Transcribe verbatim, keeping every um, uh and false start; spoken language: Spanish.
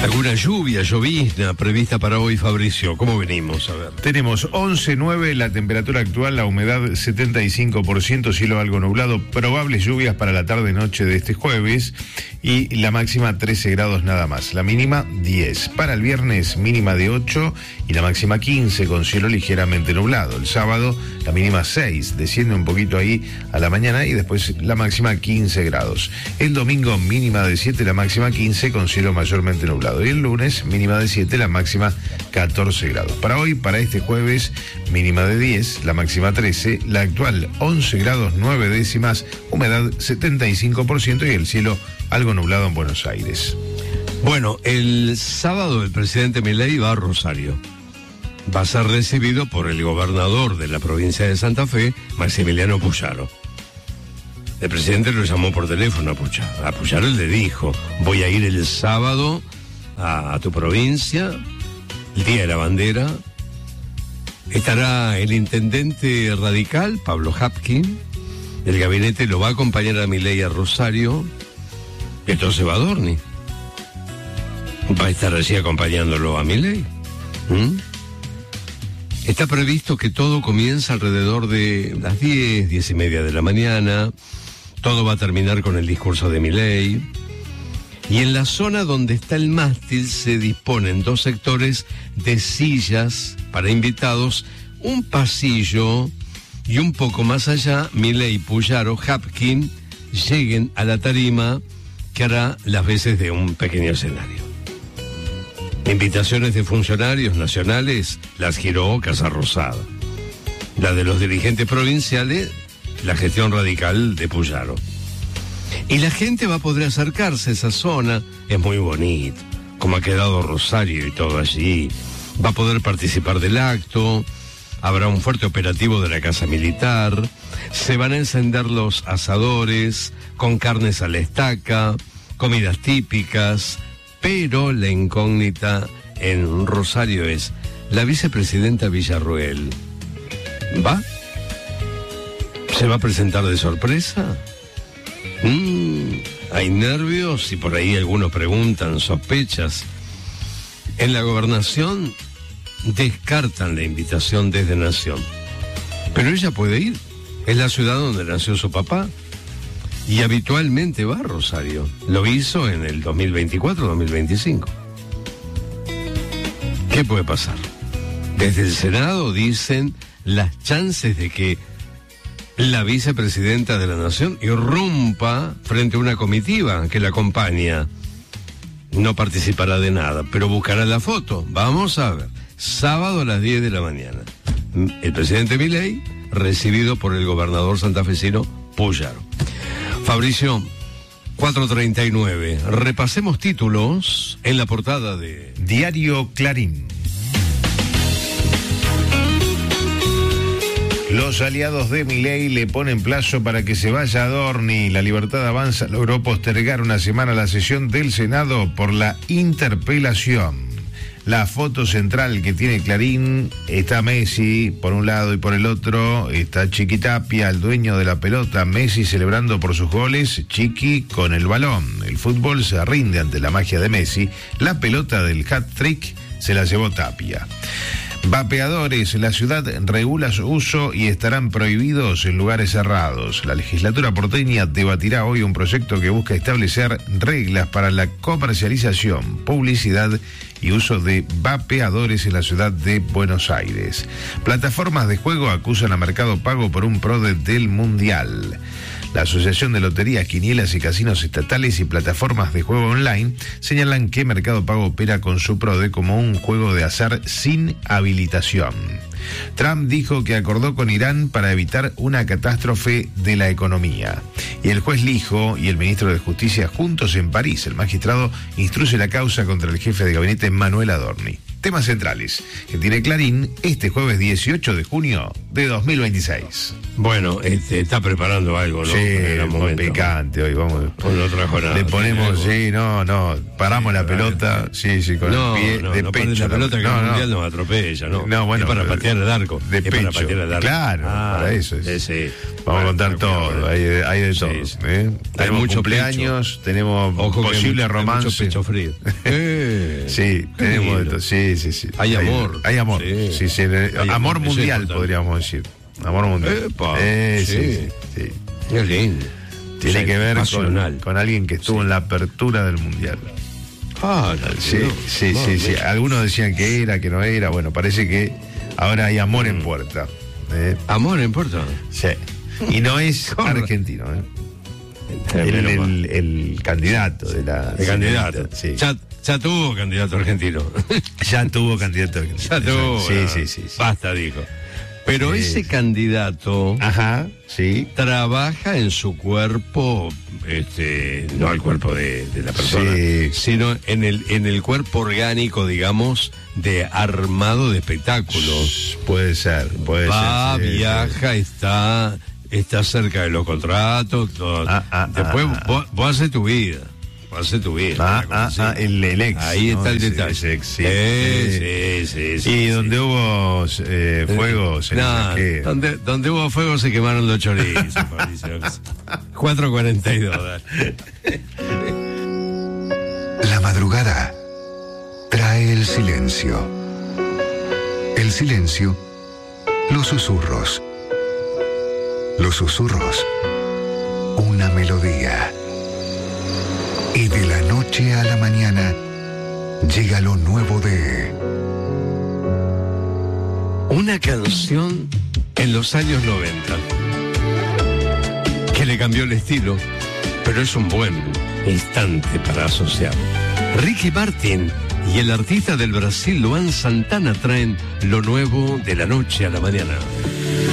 ¿Alguna lluvia, llovizna prevista para hoy, Fabricio? ¿Cómo venimos? A ver. Tenemos once nueve la temperatura actual, la humedad setenta y cinco por ciento, cielo algo nublado, probables lluvias para la tarde-noche de este jueves y la máxima trece grados nada más, la mínima diez. Para el viernes mínima de ocho y la máxima quince con cielo ligeramente nublado. El sábado la mínima seis, desciende un poquito ahí a la mañana y después la máxima quince grados. El domingo mínima de siete, la máxima quince con cielo mayormente nublado. Y el lunes, mínima de siete, la máxima catorce grados. Para hoy, para este jueves, mínima de diez, la máxima trece, la actual once grados nueve décimas, humedad setenta y cinco por ciento y el cielo algo nublado en Buenos Aires. Bueno, el sábado el presidente Milei va a Rosario. Va a ser recibido por el gobernador de la provincia de Santa Fe, Maximiliano Puyaro. El presidente lo llamó por teléfono a Puyaro. A Puyaro le dijo, voy a ir el sábado a, a tu provincia, el Día de la Bandera. Estará el intendente radical, Pablo Hapkin. El gabinete lo va a acompañar a Milei a Rosario. Y entonces va a Dorni. Va a estar allí acompañándolo a Milei. ¿Mm? Está previsto que todo comienza alrededor de las diez, diez y media de la mañana. Todo va a terminar con el discurso de Milei. Y en la zona donde está el mástil se disponen dos sectores de sillas para invitados, un pasillo y un poco más allá, Milei, Puyaro, Hapkin lleguen a la tarima que hará las veces de un pequeño escenario. Invitaciones de funcionarios nacionales las giró Casa Rosada. La de los dirigentes provinciales, la gestión radical de Puyaro. Y la gente va a poder acercarse a esa zona, es muy bonito, como ha quedado Rosario y todo allí. Va a poder participar del acto, habrá un fuerte operativo de la Casa Militar, se van a encender los asadores con carnes a la estaca, comidas típicas, pero la incógnita en Rosario es, ¿la vicepresidenta Villarruel va? ¿Se va a presentar de sorpresa? Mm, hay nervios y por ahí algunos preguntan, sospechas. En la gobernación descartan la invitación desde Nación. Pero ella puede ir. Es la ciudad donde nació su papá. Y habitualmente va a Rosario. Lo hizo en el dos mil veinticuatro dos mil veinticinco. ¿Qué puede pasar? Desde el Senado dicen las chances de que la vicepresidenta de la Nación irrumpa frente a una comitiva que la acompaña. No participará de nada, pero buscará la foto. Vamos a ver. Sábado a las diez de la mañana. El presidente Milei, recibido por el gobernador santafesino Puyaro. Fabricio, cuatro treinta y nueve. Repasemos títulos en la portada de Diario Clarín. Los aliados de Milei le ponen plazo para que se vaya a Dorni. La Libertad Avanza logró postergar una semana la sesión del Senado por la interpelación. La foto central que tiene Clarín está Messi por un lado y por el otro está Chiquitapia, el dueño de la pelota. Messi celebrando por sus goles, Chiqui con el balón. El fútbol se rinde ante la magia de Messi. La pelota del hat-trick se la llevó Tapia. Vapeadores, la ciudad regula su uso y estarán prohibidos en lugares cerrados. La legislatura porteña debatirá hoy un proyecto que busca establecer reglas para la comercialización, publicidad y uso de vapeadores en la ciudad de Buenos Aires. Plataformas de juego acusan a Mercado Pago por un fraude del Mundial. La Asociación de Loterías, Quinielas y Casinos Estatales y Plataformas de Juego Online señalan que Mercado Pago opera con su PRODE como un juego de azar sin habilitación. Trump dijo que acordó con Irán para evitar una catástrofe de la economía. Y el juez Lijo y el ministro de Justicia juntos en París. El magistrado instruye la causa contra el jefe de gabinete Manuel Adorni. Temas centrales que tiene Clarín este jueves dieciocho de junio de dos mil veintiséis. Bueno, este, está preparando algo, ¿no? Sí, muy picante hoy, vamos. Hoy no trajo nada. Le ponemos, sí, no, no, paramos sí, la pelota, sí, sí, con no, el pie no, de no pecho. La pelota que no, el no. mundial nos atropella, ¿no? No, bueno. Es para patear el arco. De es pecho. Para patear el arco. Claro, ah, para eso es. Sí, sí. Vamos bueno, a contar todo, bueno. hay, de, hay de sí, todo. Sí. ¿eh? Hay Tenemos mucho cumpleaños, pecho. tenemos Ojo posible que hay romance. mucho pecho frío. eh. Sí, tenemos de todo. Sí, sí, sí. Hay amor. Hay, hay amor. Sí, sí, sí. Hay amor, amor mundial, podríamos decir. Amor mundial. Epa, eh, sí. sí, sí, sí. Qué lindo. Tiene O sea, que ver pasional. con, con alguien que estuvo Sí. en la apertura del mundial. Ah, no, Sí, no, sí, no, sí, sí. mira. Algunos decían que era, que no era. Bueno, parece que ahora hay amor en puerta. ¿eh? Amor en puerta. Sí. Y no es Con- argentino, ¿eh? El, Menos mal. el- el candidato de la. El candidato. Sí. Ya, ya tuvo candidato argentino. Ya tuvo candidato argentino. Ya tuvo. Sí, ah, sí, sí, sí. Basta, dijo. Pero Sí, ese sí. candidato Ajá, sí. trabaja en su cuerpo, este, no al cuerpo de, de la persona, Sí. sino en el, en el cuerpo orgánico, digamos, de armado de espectáculos. Puede ser, puede Va, ser. sí, viaja, está, está cerca de los contratos. Todo. Ah, ah, Después ah, ah. vos, vos haces tu vida. Vos haces tu vida. Ah, una cosa ah, así. ah, el, el ex. Ahí ¿no? está el Ese- detalle. ese ex, sí. sí, sí, sí, sí, Y sí. donde hubo eh, fuego, se No, saqué. donde, donde hubo fuego se quemaron los chorizos, Fabricio. cuatro cuarenta y dos, dale. La madrugada trae el silencio. El silencio, los susurros. Los susurros, una melodía. Y de la noche a la mañana llega lo nuevo de... Una canción en los años noventa que le cambió el estilo, pero es un buen instante para asociar. Ricky Martin y el artista del Brasil Luan Santana traen lo nuevo de la noche a la mañana.